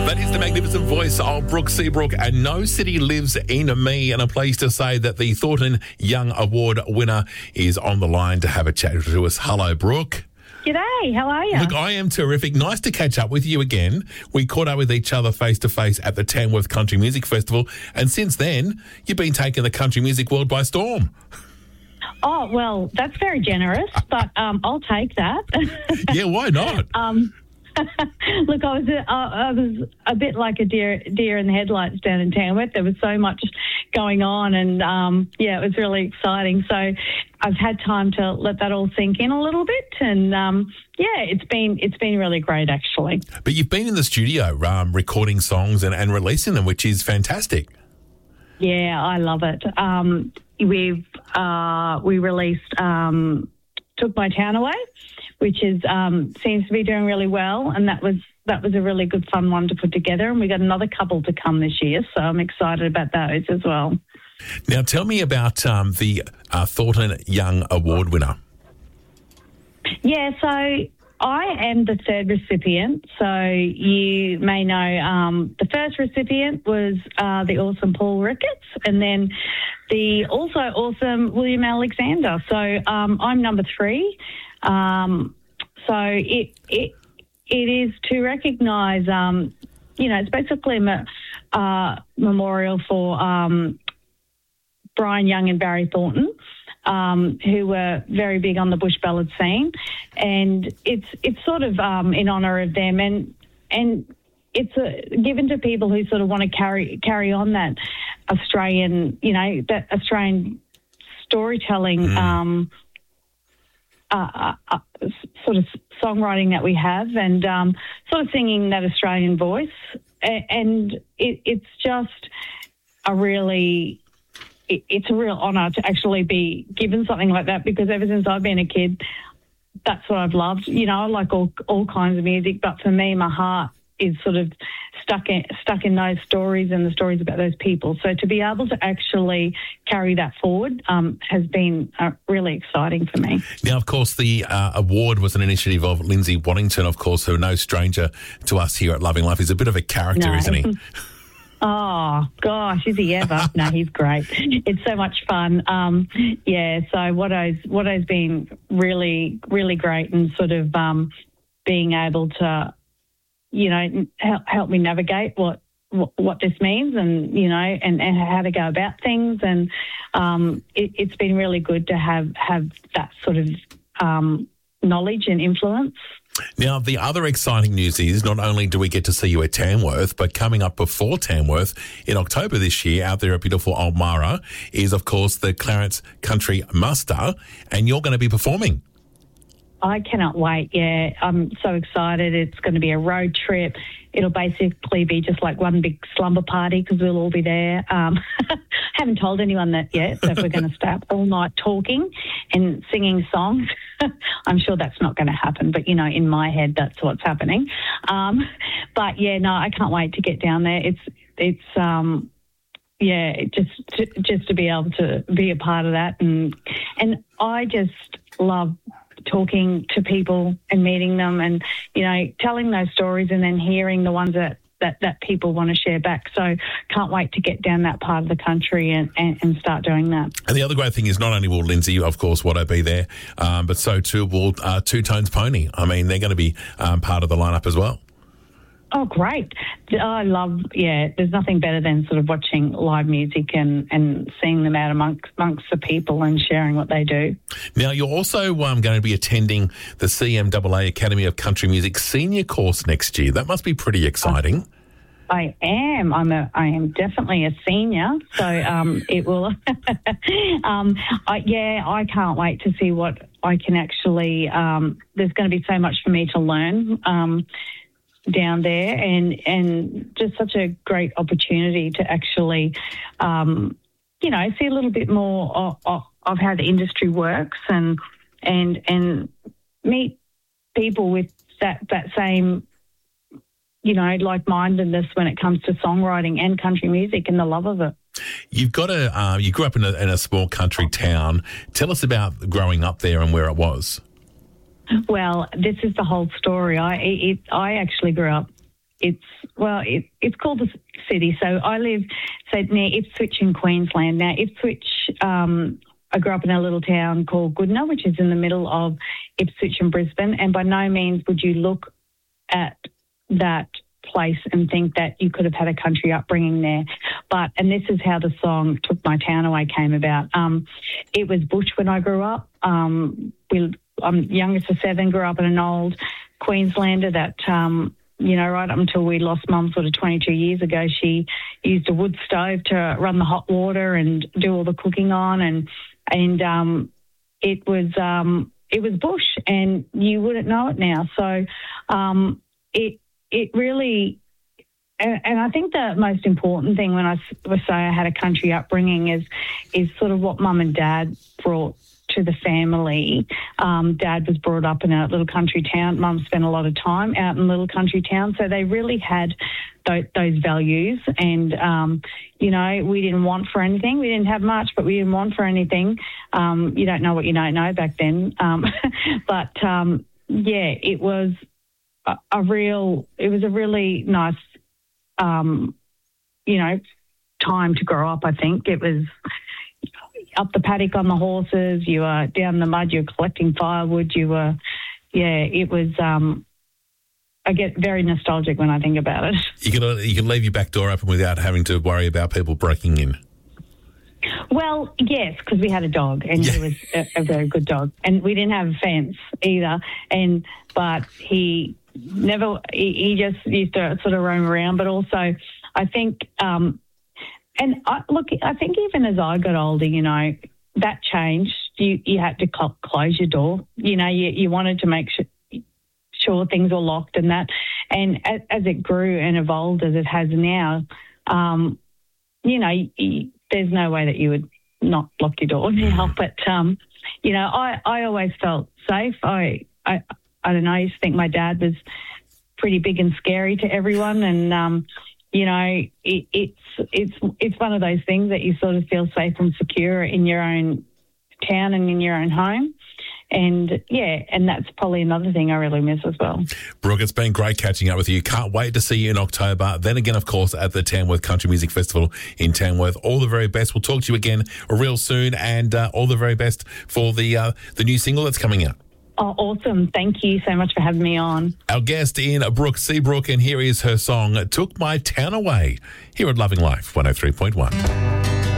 That is the magnificent voice of Brooke Seabrook, and No City Lives in Me. And I'm pleased to say that the Thornton Young Award winner is on the line to have a chat to us. Hello, Brooke. G'day, how are you? Look, I am terrific. Nice to catch up with you again. We caught up with each other face-to-face at the Tamworth Country Music Festival, and since then, you've been taking the country music world by storm. Oh, well, that's very generous, but I'll take that. Yeah, why not? Look, I was a bit like a deer in the headlights down in Tamworth. There was so much going on, and it was really exciting. So I've had time to let that all sink in a little bit, and it's been really great actually. But you've been in the studio recording songs and releasing them, which is fantastic. Yeah, I love it. We released Took My Town Away, which is seems to be doing really well, and that was a really good fun one to put together. And we got another couple to come this year, so I'm excited about those as well. Now, tell me about the Thornton Young Award winner. Yeah, so I am the third recipient. So you may know the first recipient was the awesome Paul Ricketts, and then the also awesome William Alexander. So I'm number 3. So it is to recognise, it's basically a memorial for Brian Young and Barry Thornton, who were very big on the bush ballad scene, and it's sort of in honour of them, and it's given to people who sort of want to carry on that Australian, that Australian storytelling. Sort of songwriting that we have, and sort of singing that Australian voice, and it's just it's a real honour to actually be given something like that, because ever since I've been a kid, that's what I've loved. I like all kinds of music, but for me, my heart is sort of stuck in those stories and the stories about those people. So to be able to actually carry that forward has been really exciting for me. Now, of course, the award was an initiative of Lindsay Waddington, of course, who no stranger to us here at Loving Life. He's a bit of a character, isn't he? Oh, gosh, is he ever? No, he's great. It's so much fun. So Watto's been really, really great, and sort of being able to, help me navigate what this means, and and how to go about things, and it's been really good to have that sort of knowledge and influence. Now, the other exciting news is not only do we get to see you at Tamworth, but coming up before Tamworth in October this year out there at beautiful Ulmarra is, of course, the Clarence Country Muster, and you're going to be performing. I cannot wait, yeah. I'm so excited. It's going to be a road trip. It'll basically be just like one big slumber party, because we'll all be there. Haven't told anyone that yet, so if we're going to stay up all night talking and singing songs, I'm sure that's not going to happen. But, in my head, that's what's happening. But, yeah, no, I can't wait to get down there. It's just to be able to be a part of that. And I just love talking to people and meeting them, and telling those stories, and then hearing the ones that people want to share back. So can't wait to get down that part of the country and start doing that. And the other great thing is not only will Lindsay, of course, Watto be there, but so too will Two Tones Pony. I mean, they're going to be part of the lineup as well. Oh, great. I love, there's nothing better than sort of watching live music and seeing them out amongst the people and sharing what they do. Now, you're also going to be attending the CMAA Academy of Country Music senior course next year. That must be pretty exciting. I am. I am definitely a senior, so it will. I can't wait to see what I can actually. There's going to be so much for me to learn down there, and just such a great opportunity to actually, see a little bit more of how the industry works, and meet people with that same, like-mindedness when it comes to songwriting and country music and the love of it. You've got you grew up in a small country town. Tell us about growing up there and where it was. Well, this is the whole story. I actually grew up it's called the city. So I live near Ipswich in Queensland. Now, Ipswich, I grew up in a little town called Goodna, which is in the middle of Ipswich and Brisbane, and by no means would you look at that place and think that you could have had a country upbringing there. And this is how the song Took My Town Away came about. It was bush when I grew up. I'm youngest of 7, grew up in an old Queenslander that, right up until we lost Mum sort of 22 years ago, she used a wood stove to run the hot water and do all the cooking on, and it was bush, and you wouldn't know it now. So it really, and I think the most important thing when I say I had a country upbringing is sort of what Mum and Dad brought to the family. Dad was brought up in a little country town. Mum spent a lot of time out in little country town, so they really had those values. And we didn't want for anything. We didn't have much, but we didn't want for anything. You don't know what you don't know back then. It was a really nice, time to grow up. I think it was up the paddock on the horses, you were down in the mud, you were collecting firewood, it was, I get very nostalgic when I think about it. You can leave your back door open without having to worry about people breaking in. Well, yes, because we had a dog, and he was a very good dog, and we didn't have a fence either, but he just used to sort of roam around. But also, I think, I think even as I got older, that changed. You had to close your door. You wanted to make sure things were locked and that. And as it grew and evolved as it has now, there's no way that you would not lock your door now. But, I always felt safe. I don't know, I used to think my dad was pretty big and scary to everyone. And, it's one of those things that you sort of feel safe and secure in your own town and in your own home. And that's probably another thing I really miss as well. Brooke, it's been great catching up with you. Can't wait to see you in October. Then again, of course, at the Tamworth Country Music Festival in Tamworth. All the very best. We'll talk to you again real soon, and all the very best for the new single that's coming out. Oh, awesome. Thank you so much for having me on. Our guest in Brooke Seabrook, and here is her song, Took My Town Away, here at Loving Life 103.1.